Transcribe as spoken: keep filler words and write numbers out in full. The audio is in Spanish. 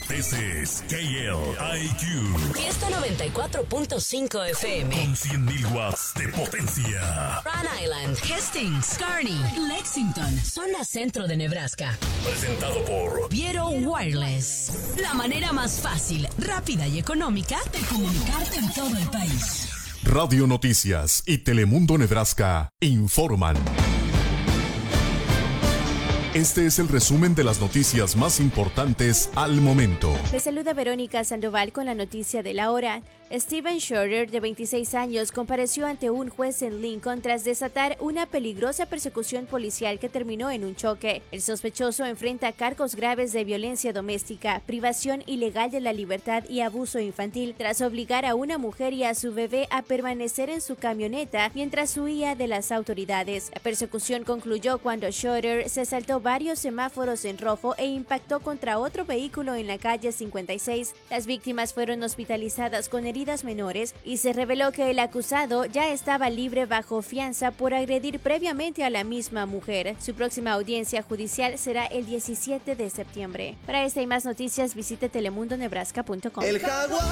Este es K L I Q. Fiesta noventa y cuatro punto cinco F M. Con cien mil watts de potencia. Rhode Island, Hastings, Kearney, Lexington, zona centro de Nebraska. Presentado por Viero Wireless. La manera más fácil, rápida y económica de comunicarte en todo el país. Radio Noticias y Telemundo Nebraska informan. Este es el resumen de las noticias más importantes al momento. Les saluda Verónica Sandoval con la noticia de la hora. Steven Schroeder, de veintiséis años, compareció ante un juez en Lincoln tras desatar una peligrosa persecución policial que terminó en un choque. El sospechoso enfrenta cargos graves de violencia doméstica, privación ilegal de la libertad y abuso infantil tras obligar a una mujer y a su bebé a permanecer en su camioneta mientras huía de las autoridades. La persecución concluyó cuando Schroeder se saltó varios semáforos en rojo e impactó contra otro vehículo en la calle cincuenta y seis. Las víctimas fueron hospitalizadas con heridas menores y se reveló que el acusado ya estaba libre bajo fianza por agredir previamente a la misma mujer. Su próxima audiencia judicial será el diecisiete de septiembre. Para esta y más noticias visite telemundo nebraska punto com.